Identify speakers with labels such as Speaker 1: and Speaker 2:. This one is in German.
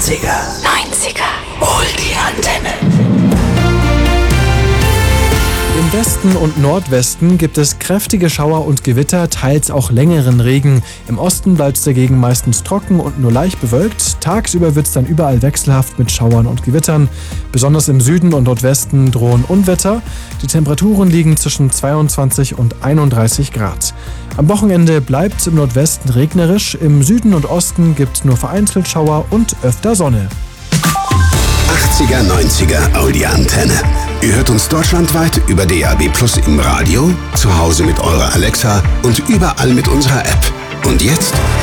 Speaker 1: Oldie Antenne.
Speaker 2: Im Westen und Nordwesten gibt es kräftige Schauer und Gewitter, teils auch längeren Regen. Im Osten bleibt es dagegen meistens trocken und nur leicht bewölkt. Tagsüber wird es dann überall wechselhaft mit Schauern und Gewittern. Besonders im Süden und Nordwesten drohen Unwetter. Die Temperaturen liegen zwischen 22 und 31 Grad. Am Wochenende bleibt es im Nordwesten regnerisch. Im Süden und Osten gibt es nur vereinzelt Schauer und öfter Sonne.
Speaker 3: 80er, 90er Audi Antenne. Ihr hört uns deutschlandweit über DAB+ im Radio, zu Hause mit eurer Alexa und überall mit unserer App. Und jetzt